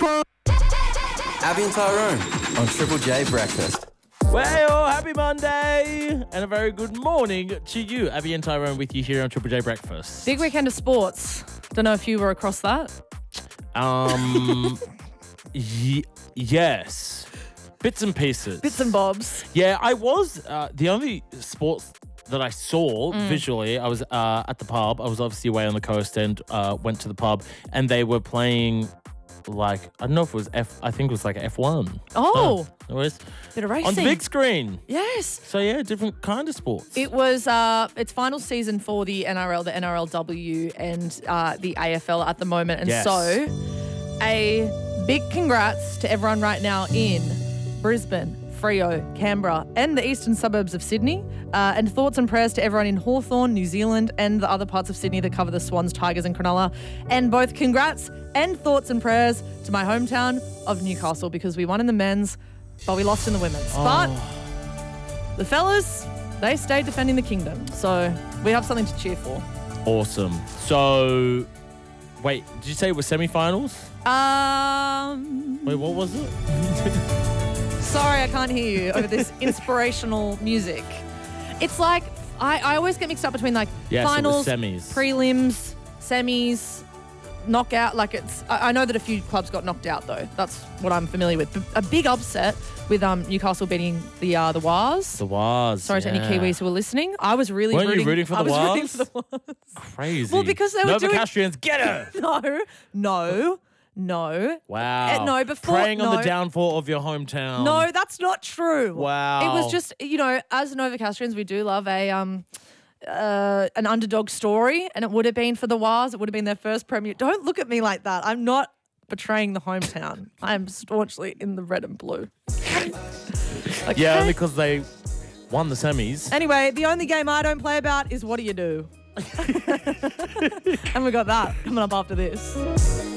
Abby and Tyrone on Triple J Breakfast. Well, happy Monday and a very good morning to you. Abby and Tyrone with you here on Triple J Breakfast. Big weekend of sports. Don't know if you were across that. Yes. Bits and pieces. Bits and bobs. Yeah, I was. The only sports that I saw visually, I was at the pub. I was obviously away on the coast and went to the pub, and they were playing, like, I don't know if it was I think it was like F1. Oh. It was Bit of racing. on the big screen. Yes. So, yeah, different kind of sports. It was its final season for the NRL, the NRLW, and the AFL at the moment. And Yes. so, a big congrats to everyone right now in Brisbane, Freo, Canberra, and the eastern suburbs of Sydney. And thoughts and prayers to everyone in Hawthorn, New Zealand, and the other parts of Sydney that cover the Swans, Tigers, and Cronulla. And both congrats and thoughts and prayers to my hometown of Newcastle, because we won in the men's, but we lost in the women's. But the fellas, they stayed defending the kingdom. So we have something to cheer for. Awesome. So, wait, did you say it was semi-finals? Wait, what was it? Sorry, I can't hear you over this inspirational music. It's like, I always get mixed up between like Yes, finals, it was semis. prelims, semis, knockout. Like I know that a few clubs got knocked out though. That's what I'm familiar with. A big upset with Newcastle beating the Wars. The Wars. Sorry to any Kiwis who were listening. I was really Weren't you rooting for the I was Wars? rooting for the Wars. Crazy. Well, because they were doing- Novocastrians, get her! No. Wow. No, before- Preying on no. the downfall of your hometown. No, that's not true. Wow. It was just, as Novocastrians, we do love an underdog story, and it would have been for the Wars. It would have been their first premier. Don't look at me like that. I'm not betraying the hometown. I am staunchly in the red and blue. Okay? Yeah, only because they won the semis. Anyway, the only game I don't play about is What Do You Do? And we got that coming up after this.